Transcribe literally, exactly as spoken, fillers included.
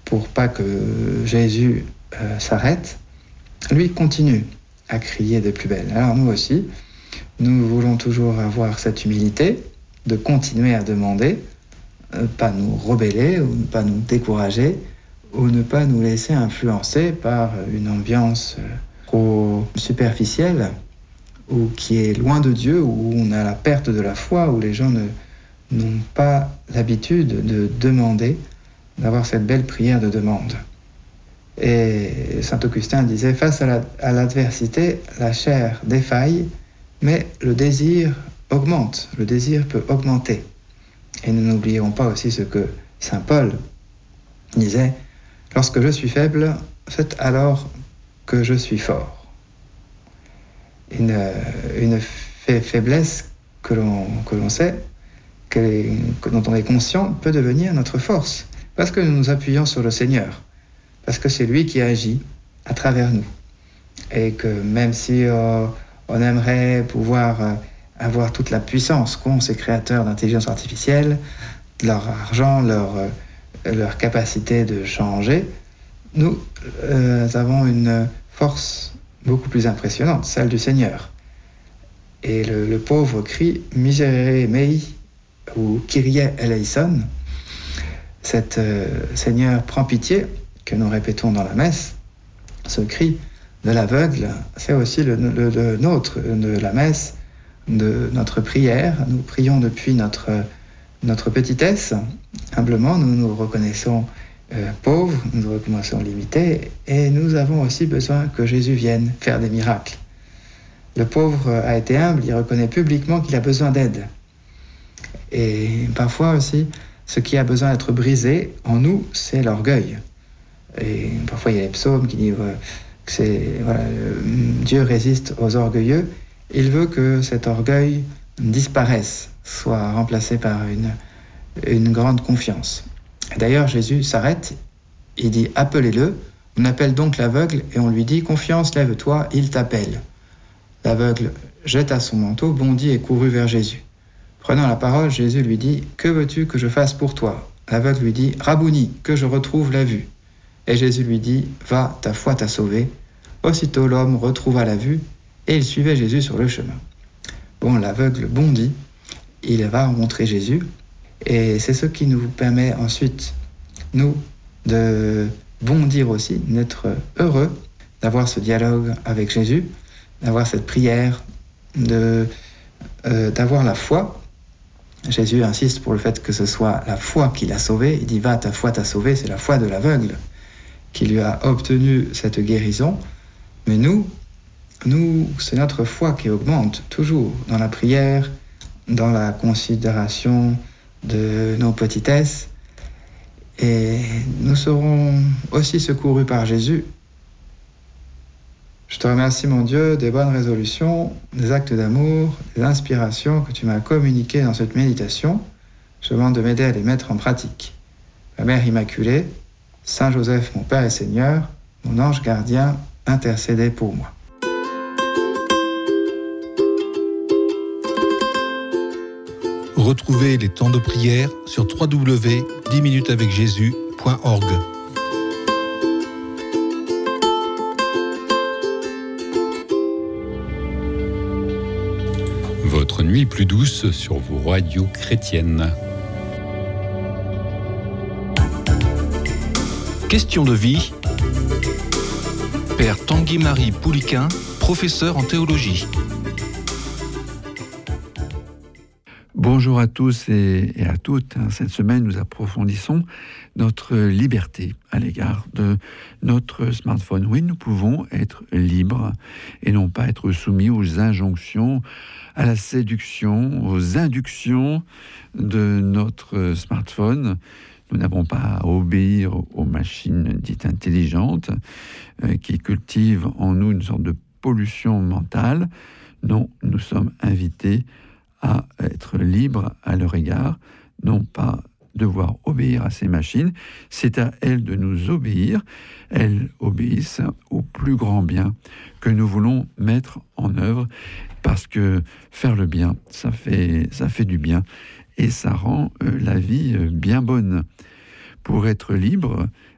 pour pas que Jésus euh, s'arrête, lui continue à crier de plus belle. Alors nous aussi, nous voulons toujours avoir cette humilité de continuer à demander, ne pas nous rebeller ou ne pas nous décourager ou ne pas nous laisser influencer par une ambiance trop superficielle ou qui est loin de Dieu, où on a la perte de la foi, où les gens ne, n'ont pas l'habitude de demander, d'avoir cette belle prière de demande. Et saint Augustin disait, face à, la, à l'adversité, la chair défaille, mais le désir augmente, le désir peut augmenter. Et nous n'oublions pas aussi ce que saint Paul disait, lorsque je suis faible, c'est alors que je suis fort. Une, une fa- faiblesse que l'on, que l'on sait, que, que, dont on est conscient, peut devenir notre force, parce que nous nous appuyons sur le Seigneur, parce que c'est lui qui agit à travers nous. Et que même si euh, on aimerait pouvoir euh, avoir toute la puissance qu'ont ces créateurs d'intelligence artificielle, leur argent, leur, euh, leur capacité de changer, nous euh, avons une force beaucoup plus impressionnante, celle du Seigneur. Et le, le pauvre crie « Miserere mei » ou « Kyrie eleison », cet euh, Seigneur prend pitié, que nous répétons dans la messe, ce cri de l'aveugle, c'est aussi le, le, le nôtre, de la messe, de notre prière. Nous prions depuis notre, notre petitesse, humblement, nous nous reconnaissons euh, pauvres, nous nous reconnaissons limités, et nous avons aussi besoin que Jésus vienne faire des miracles. Le pauvre a été humble, il reconnaît publiquement qu'il a besoin d'aide. Et parfois aussi, ce qui a besoin d'être brisé en nous, c'est l'orgueil. Et parfois, il y a les psaumes qui disent euh, que c'est, voilà, euh, Dieu résiste aux orgueilleux. Il veut que cet orgueil disparaisse, soit remplacé par une, une grande confiance. D'ailleurs, Jésus s'arrête, il dit « Appelez-le ». On appelle donc l'aveugle et on lui dit « Confiance, lève-toi, il t'appelle ». L'aveugle jeta son manteau, bondit et courut vers Jésus. Prenant la parole, Jésus lui dit « Que veux-tu que je fasse pour toi ?» L'aveugle lui dit « Rabouni, que je retrouve la vue ». Et Jésus lui dit « Va, ta foi t'a sauvé ». Aussitôt l'homme retrouva la vue et il suivait Jésus sur le chemin. Bon, l'aveugle bondit, il va rencontrer Jésus et c'est ce qui nous permet ensuite, nous, de bondir aussi, d'être heureux, d'avoir ce dialogue avec Jésus, d'avoir cette prière, de, euh, d'avoir la foi. Jésus insiste pour le fait que ce soit la foi qui l'a sauvé. Il dit « Va, ta foi t'a sauvé », c'est la foi de l'aveugle qui lui a obtenu cette guérison. Mais nous, nous, c'est notre foi qui augmente toujours dans la prière, dans la considération de nos petitesses. Et nous serons aussi secourus par Jésus. Je te remercie, mon Dieu, des bonnes résolutions, des actes d'amour, des inspirations que tu m'as communiquées dans cette méditation. Je demande de m'aider à les mettre en pratique. Ma Mère Immaculée, Saint Joseph, mon Père et Seigneur, mon ange gardien, intercédez pour moi. Retrouvez les temps de prière sur w w w point dix minutes avec jésus point org. Votre nuit plus douce sur vos radios chrétiennes. Question de vie. Père Tanguy-Marie Pouliquin, professeur en théologie. Bonjour à tous et, et à toutes. Cette semaine, nous approfondissons notre liberté à l'égard de notre smartphone. Oui, nous pouvons être libres et non pas être soumis aux injonctions, à la séduction, aux inductions de notre smartphone. Nous n'avons pas à obéir aux machines dites intelligentes euh, qui cultivent en nous une sorte de pollution mentale. Non, nous sommes invités à être libres à leur égard, non pas devoir obéir à ces machines, c'est à elles de nous obéir. Elles obéissent au plus grand bien que nous voulons mettre en œuvre, parce que faire le bien, ça fait, ça fait du bien et ça rend euh, la vie euh, bien bonne. Pour être libre,